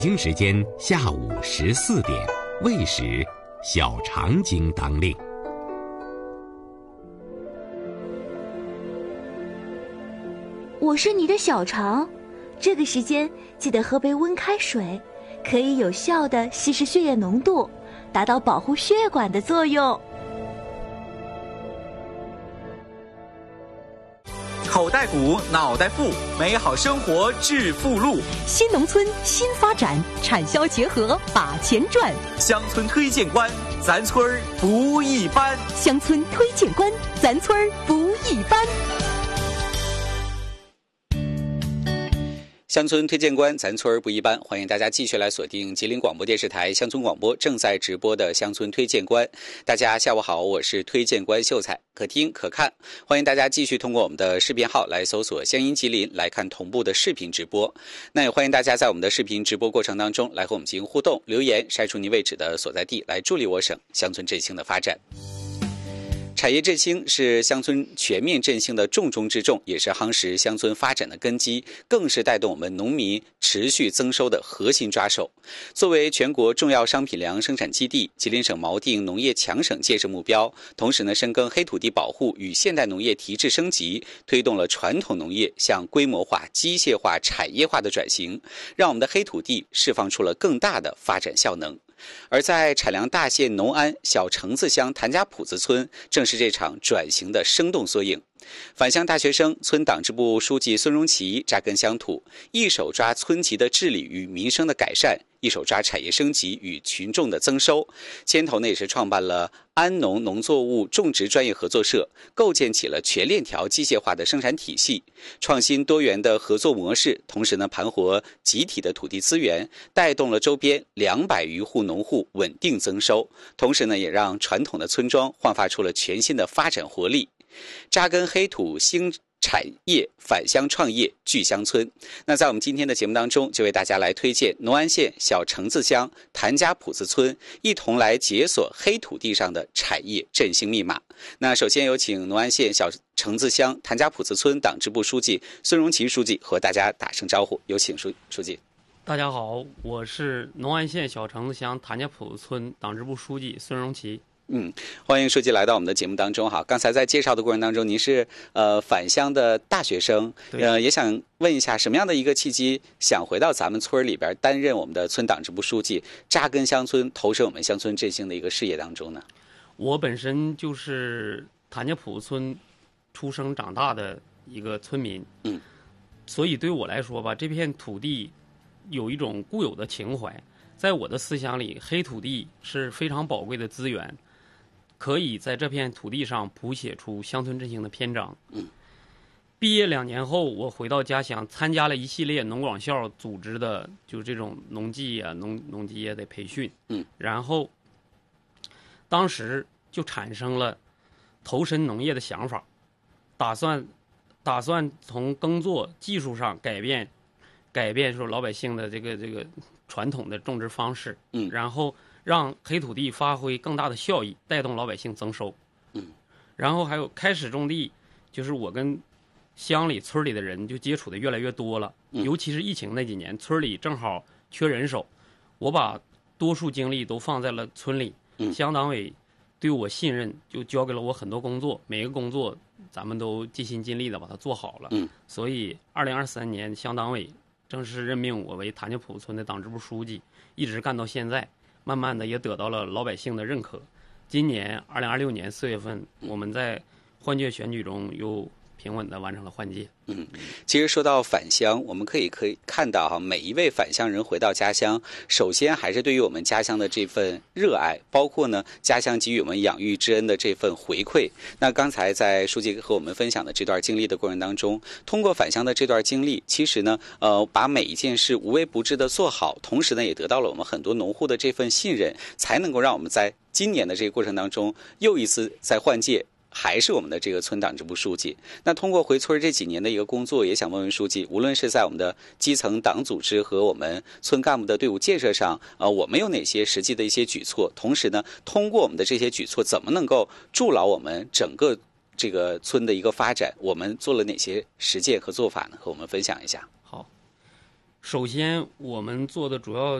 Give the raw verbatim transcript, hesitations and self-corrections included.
北京时间下午十四点，未时，小肠经当令。 我是你的小肠，这个时间记得喝杯温开水，可以有效地稀释血液浓度，达到保护血管的作用。 口袋鼓，脑袋富，美好生活致富路。 新农村新发展，产销结合把钱赚。 乡村推荐官，咱村儿不一般。 乡村推荐官，咱村儿不一般。 乡村推荐官，咱村儿不一般。欢迎大家继续来锁定吉林广播电视台乡村广播正在直播的乡村推荐官。大家下午好，我是推荐官秀才，可听可看。欢迎大家继续通过我们的视频号来搜索乡音吉林，来看同步的视频直播。那也欢迎大家在我们的视频直播过程当中来和我们进行互动留言，筛出您位置的所在地，来助力我省乡村振兴的发展。产业振兴是乡村全面振兴的重中之重，也是夯实乡村发展的根基，更是带动我们农民持续增收的核心抓手。作为全国重要商品粮生产基地，吉林省锚定农业强省建设目标，同时呢，深耕黑土地保护与现代农业提质升级，推动了传统农业向规模化、机械化、产业化的转型，让我们的黑土地释放出了更大的发展效能。而在产粮大县农安小城子乡谭家堡子村，正是这场转型的生动缩影。返乡大学生、村党支部书记孙荣奇扎根乡土，一手抓村级的治理与民生的改善，一手抓产业升级与群众的增收。牵头呢也是创办了安农农作物种植专业合作社，构建起了全链条机械化的生产体系，创新多元的合作模式，同时呢盘活集体的土地资源，带动了周边两百余户农户稳定增收，同时呢也让传统的村庄焕发出了全新的发展活力。扎根黑土兴产业，返乡创业聚乡村。那在我们今天的节目当中，就为大家来推荐农安县小城子乡谭家堡子村，一同来解锁黑土地上的产业振兴密码。那首先有请农安县小城子乡谭家堡子村党支部书记孙荣奇书记和大家打声招呼，有请书书记。 大家好，我是农安县小城子乡谭家堡村党支部书记孙荣奇。 嗯，欢迎书记来到我们的节目当中哈。刚才在介绍的过程当中，您是呃返乡的大学生，呃，也想问一下，什么样的一个契机想回到咱们村里边担任我们的村党支部书记，扎根乡村，投身我们乡村振兴的一个事业当中呢？ 我本身就是谭家堡村出生长大的一个村民， 嗯， 所以对我来说吧，这片土地有一种固有的情怀，在我的思想里，黑土地是非常宝贵的资源。可以在这片土地上谱写出乡村振兴的篇章。 嗯， 毕业两年后，我回到家乡，参加了一系列农广校组织的就这种农技啊、农农技业的培训。 嗯， 然后当时就产生了投身农业的想法，打算打算从耕作技术上改变改变说老百姓的这个这个传统的种植方式。 嗯， 然后让黑土地发挥更大的效益，带动老百姓增收。 嗯， 然后还有开始种地，就是我跟乡里村里的人就接触的越来越多了。 嗯， 尤其是疫情那几年，村里正好缺人手，我把多数精力都放在了村里。 嗯， 乡党委对我信任，就交给了我很多工作，每个工作咱们都尽心尽力的把它做好了。 嗯， 所以二零二三年乡党委正式任命我为谭家堡村的党支部书记，一直干到现在。慢慢的也得到了老百姓的认可。今年二零二六年四月份，我们在换届选举中又平稳的完成了换届。 嗯，其实说到返乡，我们可以可以看到哈，每一位返乡人回到家乡，首先还是对于我们家乡的这份热爱，包括呢家乡给予我们养育之恩的这份回馈。那刚才在书记和我们分享的这段经历的过程当中，通过返乡的这段经历，其实呢，呃，把每一件事无微不至的做好，同时呢，也得到了我们很多农户的这份信任，才能够让我们在今年的这个过程当中，又一次在换届。还是我们的这个村党支部书记。那通过回村这几年的一个工作，也想问问书记，无论是在我们的基层党组织和我们村干部的队伍建设上，呃，我们有哪些实际的一些举措？同时呢，通过我们的这些举措，怎么能够助劳我们整个这个村的一个发展？我们做了哪些实践和做法呢？和我们分享一下。 好， 首先，我们做的主要